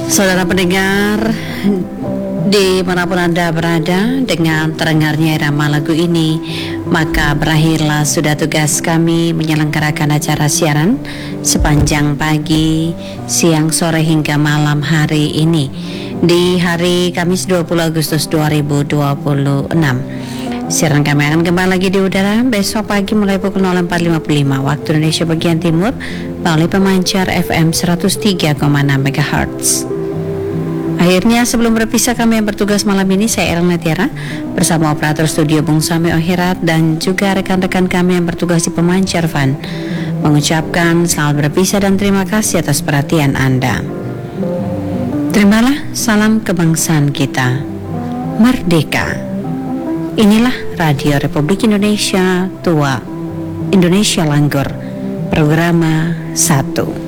Saudara pendengar, dimanapun Anda berada, dengan terdengarnya irama lagu ini, maka berakhirlah sudah tugas kami menyelenggarakan acara siaran sepanjang pagi, siang, sore hingga malam hari ini di hari Kamis 20 Agustus 2026. Siaran kami akan kembali lagi di udara besok pagi mulai pukul 04.55 waktu Indonesia bagian Timur melalui pemancar FM 103,6 MHz. Akhirnya sebelum berpisah kami yang bertugas malam ini, saya Erna Tiara bersama operator studio Bung Sami Ohirat dan juga rekan-rekan kami yang bertugas di pemancar Van mengucapkan selamat berpisah dan terima kasih atas perhatian Anda. Terimalah salam kebangsaan kita, merdeka. Inilah Radio Republik Indonesia Tua, Indonesia Langgur, Programa 1.